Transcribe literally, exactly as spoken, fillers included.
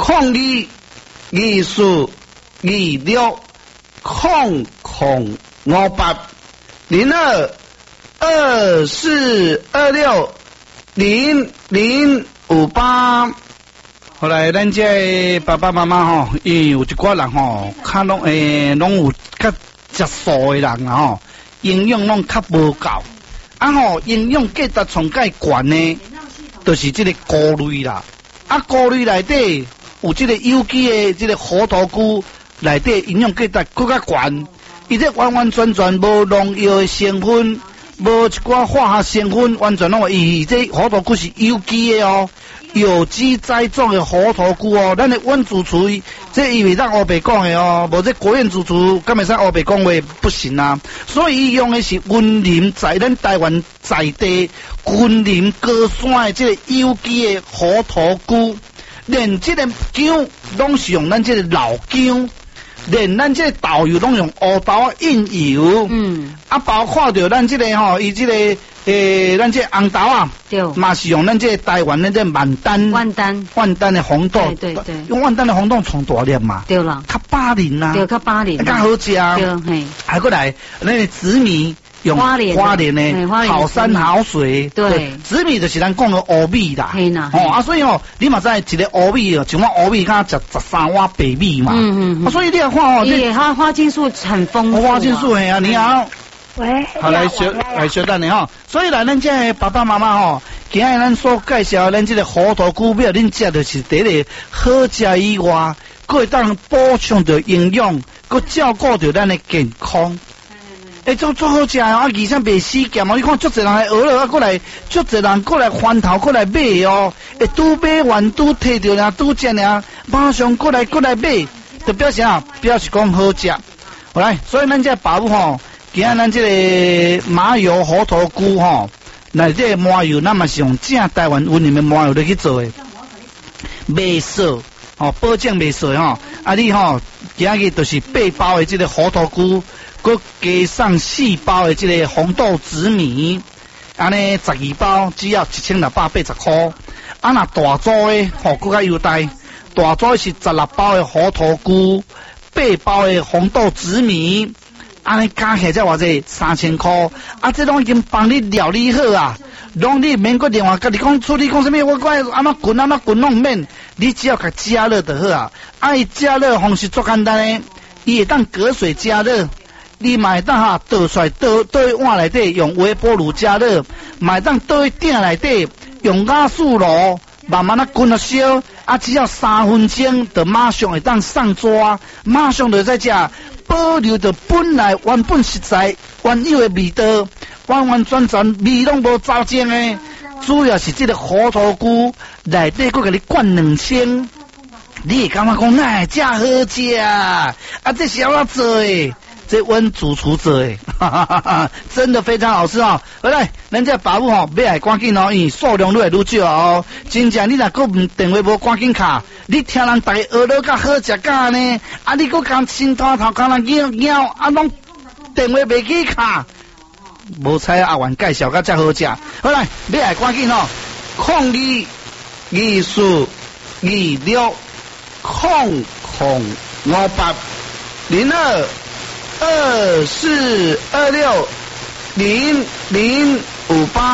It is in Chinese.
空二二四二六空空五八零二二四二六零零五八。后来咱这爸爸妈妈吼，因为有一寡人吼，较拢诶，拢有较食素的人啊吼，营养拢较无够，啊吼，营养价值上介悬呢，就是这个菇类啦，啊菇类内底有这个有机的这个核桃菇内底营养价值更较悬，伊这完完全全无农药的成分，无一寡化学成分，完全拢伊这核桃菇是有机的哦。有机栽种的核桃菇哦，咱的温主厨这伊袂当黑白讲的哦，无这国宴主厨敢会使黑白讲话不行啊。所以伊用的是云林在咱台湾在地云林高山的这个有机的核桃菇，连这个姜拢是用咱这个老姜，连咱这个豆油拢用乌豆啊印油，嗯，啊包括着咱这个吼，伊这个。诶，咱这红豆啊，对，嘛是用咱这台湾的这万丹、万丹、万丹的红豆，对对对，用万丹的红豆创大粒嘛，对啦，较巴林呐，对，较巴林，较好食，对，嘿，还过来那个紫米用花莲花莲的好山好水，对，紫米就是咱讲的乌米啦，嘿呐，哦啊，所以哦，你嘛知一个乌米哦，像我乌米，它食十三碗白米嘛，嗯嗯，所以你要看哦， 对，它花青素很丰富， 花青素嘿啊，你好。 喂， 好来小来小等你哈，所以来咱这爸爸妈妈吼，今日咱所介绍咱这个核桃菇苗，恁食就是第一个好食以外，佫会当补充着营养，佫照顾着咱的健康。诶，做做好食哦，啊，而且袂死咸哦。你看，足侪人来学了，啊，过来，足侪人过来翻头，过来买哦。诶，拄买完，拄摕着俩，拄食俩，马上过来过来买，就表示啊，表示讲好食。好来，所以咱这爸母吼。今仔咱这个麻油核桃菇吼，内底麻油咱嘛是用正台湾云林的麻油来去做的，袂涩哦，保证袂涩吼。啊，你吼今日就是八包的这个核桃菇，佮加上四包的这个红豆紫米，安尼十二包只要一千六百八十块。啊，那大组的吼佮较优待，大组是十六包的核桃菇，八包的红豆紫米。安尼加起来才偌济三千块，啊，这拢已经帮你料理好啊，拢你免个电话，甲你讲处理讲什么，我怪安怎滚安怎滚拢免，你只要甲加热就好啊。啊，伊加热方式足简单诶，伊会当隔水加热，你嘛会当哈倒出来倒倒去碗内底用微波炉加热，嘛会当倒去鼎内底用压缩炉慢慢啊滚啊烧，啊，只要三分钟就马上会当上桌啊，马上就在食。保留着本来原本实在原有的味道，完完全全味拢无糟践的。主要是这个核桃菇内底佫给你灌两千，你会感觉讲哎，真好食啊！啊，这是要怎做的？这阮主厨做的，哈哈哈哈，真的非常好吃哦。好来，咱这爸母吼，要来赶紧哦，因为数量愈来愈少哦。真正你若佫唔电话无赶紧卡，你听人大家学了甲好食甲呢，啊你佫讲心头头讲人咬咬，啊拢电话袂记卡，无采阿元介绍甲才好食。好来，要来赶紧哦，空二二四二六空空五八零二。二四二六零零五八。